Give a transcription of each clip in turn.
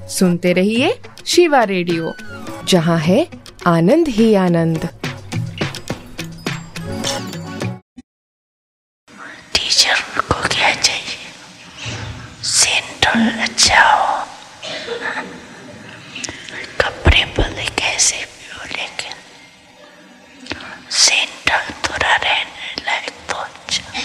सुनते रहिए शिवा रेडियो, जहाँ है आनंद ही आनंद। टीचर को क्या चाहिए? सेंट्रल अच्छा हो, कपड़े भले कैसे भी हो, लेकिन सेंट्रल थोड़ा रहने लायक तो अच्छा।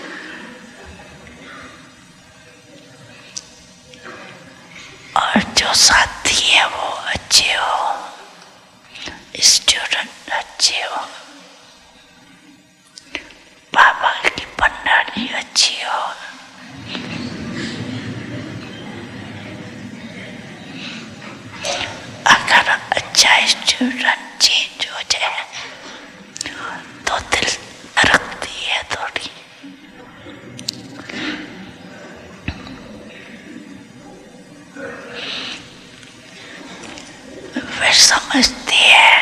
और जो साथी है वो अच्छे हो, स्टूडेंट अच्छे हो, बाबा की पंडाली अच्छी हो, अगर अच्छा स्टूडेंट चेंज हो जाए तो दिल धड़कती है थोड़ी। वे समझती है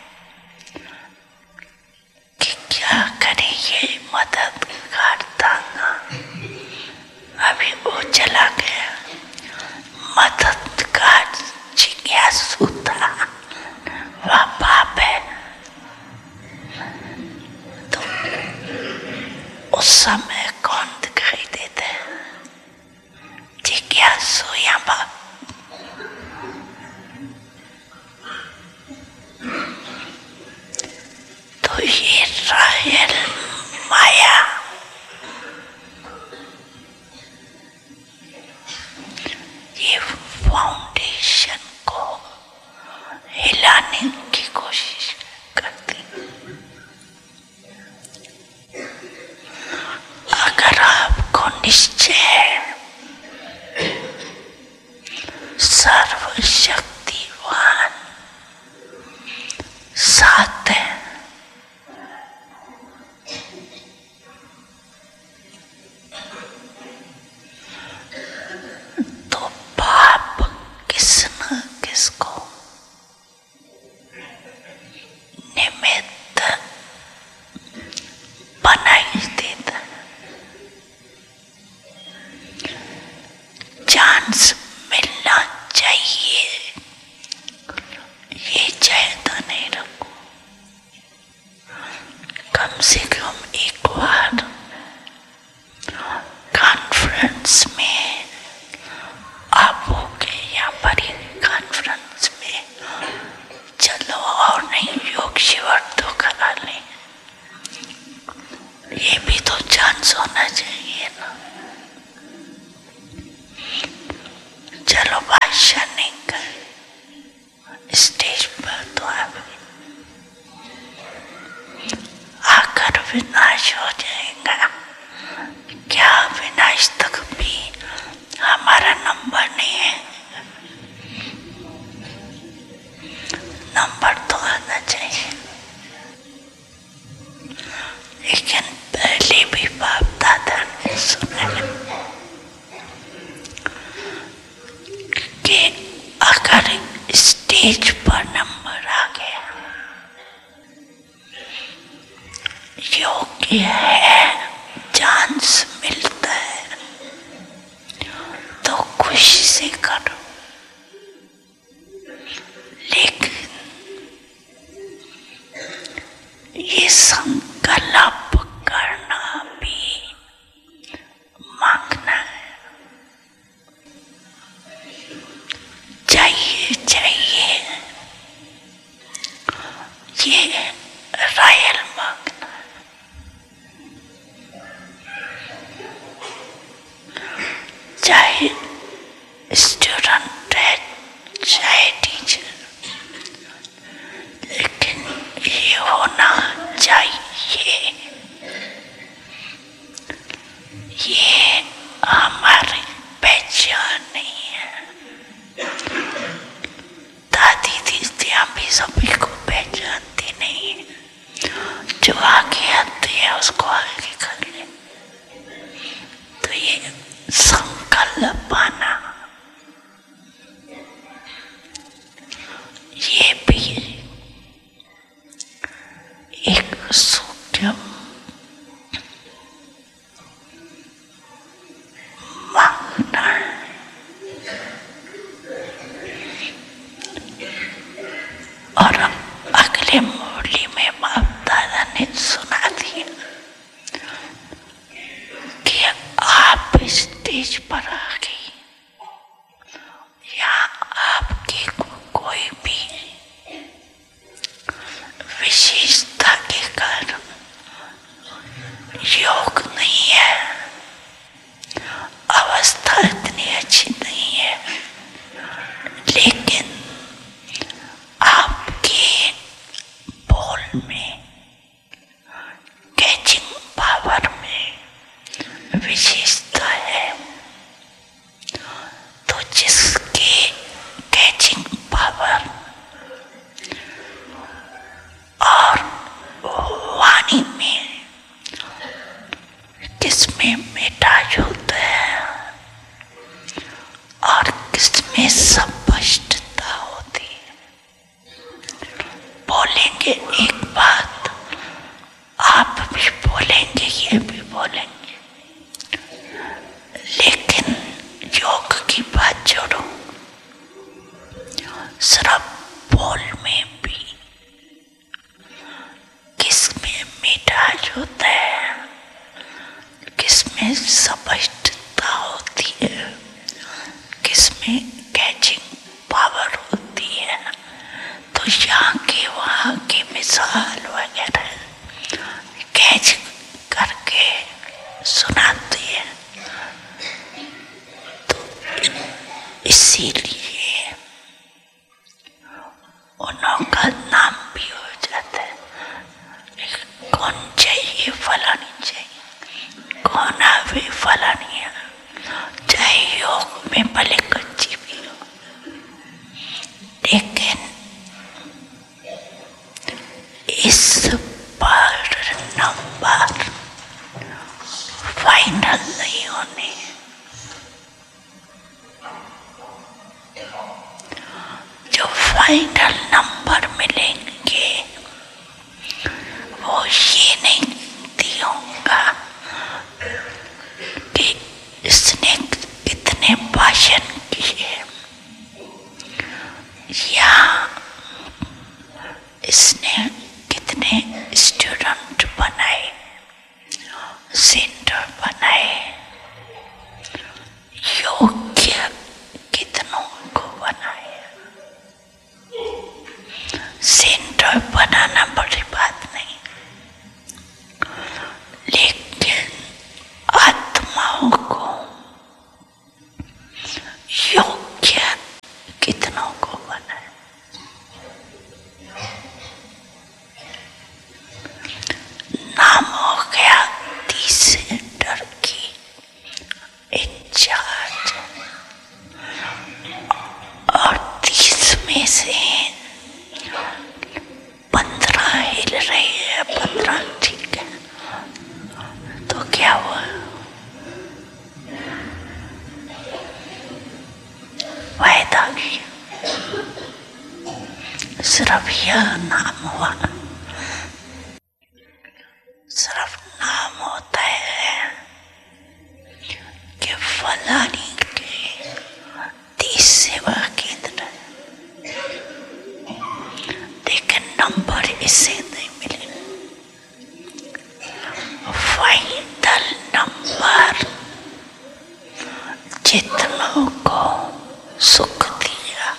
कि क्या करे, ये मदद करता ना, अभी वो चला गया। मदद का जिज्ञासु था, वह बाप है, तो उस समय कौन दिखाई देता है, जिज्ञासु या बाप? तो ये रॉयल माया ये फाउंडेशन को हिलाने की कोशिश करती। अगर आपको निश्चय है सर्वशक्तिवान साथ है, तो पाप किस न किसको निमित्त बना ही देता है। चांस मिलना चाहिए, ये चाहता नहीं रखो, कम से कम एक बार कॉन्फ्रेंस में आप हो गए, यहाँ पर कॉन्फ्रेंस में चलो, और नहीं योग शिविर तो करा लें, ये भी तो चांस होना चाहिए ना। चलो भाषण नहीं कर, स्टेज पर तो आकर विनाश हो जाएगा। क्या विनाश तक भी हमारा नंबर नहीं है? नंबर तो आना चाहिए, लेकिन पहले भी बाप दादा ने सुना है कि अगर स्टेज पर नंबर आ गया, योग्य है, चांस मिलता है, तो खुशी से करो। लेकिन ये संकल्प करना भी मांगना है, चाहिए चाहिए, ये रॉयल मांगना है। चाहे स्टूडेंट है, चाहे टीचर, लेकिन ये होना चाहिए। ये हमारी पहचान नहीं है, किसमें स्पष्टता होती है। बोलेंगे एक बात, आप भी बोलेंगे, ये भी बोलेंगे, लेकिन योग की बात जोड़ो। सिर्फ बोल में भी किसमें मिठास होता है, किसमें स्पष्टता होती है, किसमें कैचिंग पावर होती है। तो यहाँ के वहाँ की मिसाल वगैरह कैच करके सुनाती है। तो इसीलिए उनका नाम भी हो जाता है। कौन चाहिए फलानी चाहिए, कौन आवे फलानी है, चाहे योग में भले कच्ची भी हो, लेकिन इस बार नंबर फाइनल नहीं होने। जो फाइनल नंबर मिलेंगे वो ये नहीं दियोगा कि इसने कितने भाषण किए या इसने कितने स्टूडेंट बनाए, सेंटर बनाए, योग्य कितनों को बनाए। सेंटर बनाना बड़ी बात नहीं, लेकिन आत्माओं को योग्य कितनों को बनाए। नाम हो गया 30 सेंटर की इंचार्ज, और 30 में से 15 हिल रही है, 15 ठीक है। तो क्या हुआ, वायदा किया, सिर्फ यह नाम हुआ। सिर्फ नाम होता है कि फलानी के 30 सेवा केंद्र, लेकिन नंबर इससे नहीं मिले। फाइनल नंबर जितनों को सुख दिया,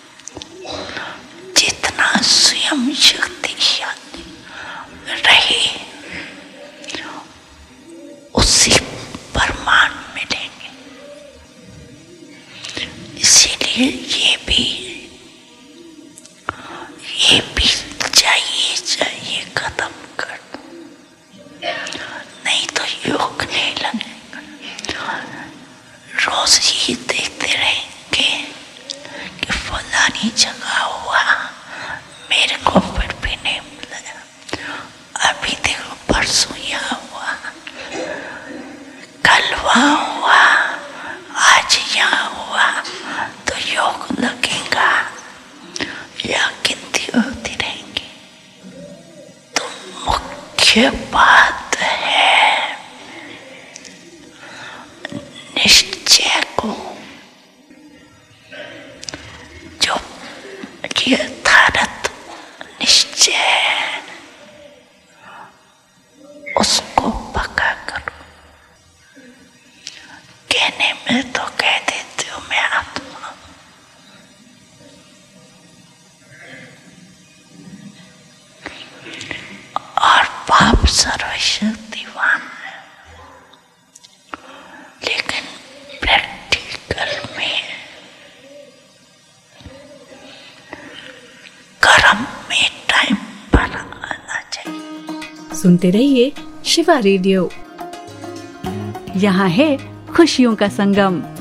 जितना स्वयं शक्तिशाली रहे, उसी प्रमाण मिलेंगे। इसीलिए ये भी चाहिए खत्म कर दो, नहीं तो योग नहीं लगेगा। रोज ही देखते रहेंगे कि फलानी जगह हुआ, मेरे को फिर भी नहीं मिला। अभी देखो परसों यहाँ हुआ, कल वहाँ हुआ, आज यहाँ हुआ, तो योग लगेगा या गिनती होती रहेंगी। तो मुख्य बात है निश्चय को, जो यथार्थ निश्चय है उसको पक्का करो। कहने में तो कह देती हूँ मैं आत्मा, और पाप सर्वशक्तिवान है, लेकिन प्रैक्टिकल में कर्म में टाइम पर आना चाहिए। सुनते रहिए शिवा रेडियो, यहाँ है खुशियों का संगम।